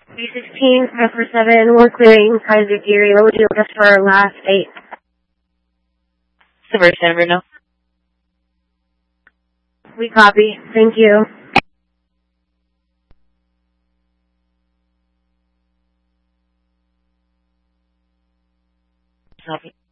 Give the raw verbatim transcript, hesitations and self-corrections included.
B sixteen, five four seven, we're clearing Kaiser Theory. What would you like us for our last eight? Silver San Bruno. We copy. Thank you. Copy.